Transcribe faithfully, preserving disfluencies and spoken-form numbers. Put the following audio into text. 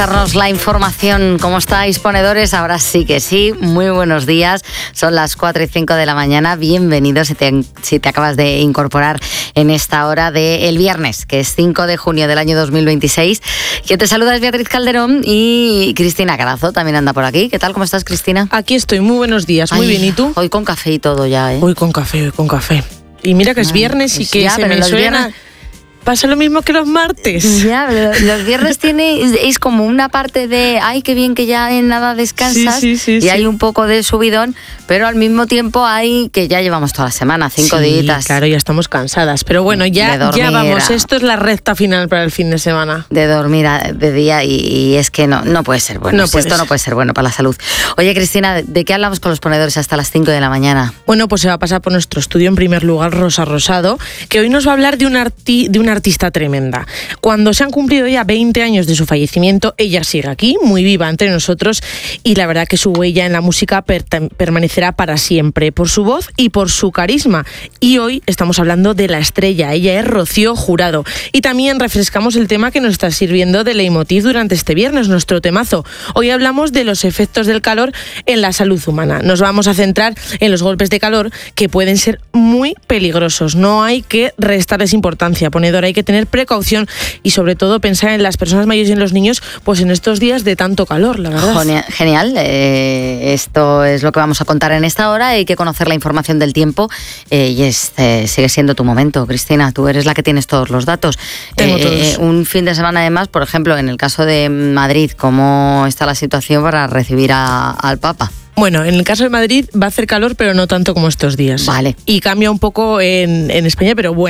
actualizarnos la información. ¿Cómo estáis, ponedores? Ahora sí que sí. Muy buenos días. Son las cuatro y cinco de la mañana. Bienvenidos si te, si te acabas de incorporar en esta hora del viernes, que es cinco de junio del año dos mil veintiséis. Quien te saluda es Beatriz Calderón y Cristina Carazo también anda por aquí. ¿Qué tal? ¿Cómo estás, Cristina? Aquí estoy. Muy buenos días. Muy Ay, bien. ¿Y tú? Hoy con café y todo ya, ¿eh? Hoy con café, hoy con café. Y mira que es viernes y que ya, se pero me los suena... viernes... Pasa lo mismo que los martes. Ya, los viernes tiene, es como una parte de, ay, qué bien que ya en nada descansas, sí, sí, sí, y sí. hay un poco de subidón, pero al mismo tiempo hay que ya llevamos toda la semana, cinco sí, días. Claro, ya estamos cansadas. Pero bueno, ya, ya vamos, esto es la recta final para el fin de semana. De dormir de día y, y es que no, no puede ser bueno. No si puede esto ser. no puede ser bueno para la salud. Oye, Cristina, ¿de qué hablamos con los ponedores hasta las cinco de la mañana? Bueno, pues se va a pasar por nuestro estudio en primer lugar Rosa Rosado, que hoy nos va a hablar de un, arti- de una artista tremenda. Cuando se han cumplido ya veinte años de su fallecimiento, ella sigue aquí, muy viva entre nosotros, y la verdad que su huella en la música per- permanecerá para siempre, por su voz y por su carisma. Y hoy estamos hablando de la estrella, ella es Rocío Jurado. Y también refrescamos el tema que nos está sirviendo de leitmotiv durante este viernes, nuestro temazo. Hoy hablamos de los efectos del calor en la salud humana. Nos vamos a centrar en los golpes de calor, que pueden ser muy peligrosos. No hay que restarles importancia, ponedor, hay que tener precaución y sobre todo pensar en las personas mayores y en los niños, pues en estos días de tanto calor, la verdad. Genial, eh, esto es lo que vamos a contar en esta hora. Hay que conocer la información del tiempo eh, y este sigue siendo tu momento, Cristina. Tú eres la que tienes todos los datos. Tengo eh, todos. Un fin de semana además, por ejemplo, en el caso de Madrid, ¿cómo está la situación para recibir a, al Papa? Bueno, en el caso de Madrid va a hacer calor, pero no tanto como estos días. Vale. Y cambia un poco en, en España, pero bueno.